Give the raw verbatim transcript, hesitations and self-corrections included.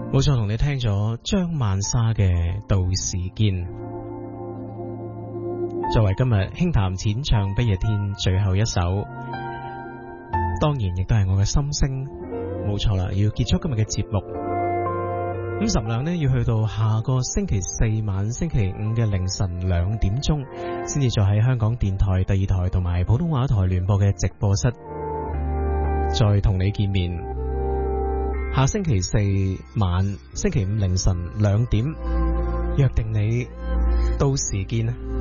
冇錯，同你聽咗張曼莎嘅《到時見》，作為今日輕談淺唱不夜天最後一首，當然亦都係我嘅心聲。冇錯啦，要結束今日嘅節目。咁十兩呢，要去到下個星期四晚星期五嘅凌晨兩點鐘，先至再喺香港電台第二台同埋普通話台聯播嘅直播室再同你見面。下星期四晚星期五凌晨兩點約定你，到時見啊！